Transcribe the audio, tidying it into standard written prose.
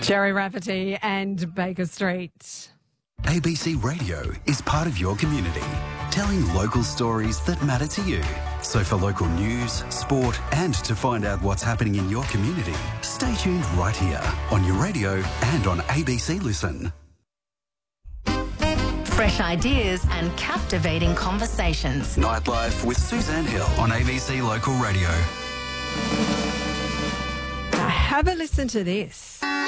Jerry Rafferty and Baker Street. ABC Radio is part of your community, telling local stories that matter to you. So for local news, sport and to find out what's happening in your community, stay tuned right here on your radio and on ABC Listen. Fresh ideas and captivating conversations. Nightlife with Suzanne Hill on ABC Local Radio. Have a listen to this.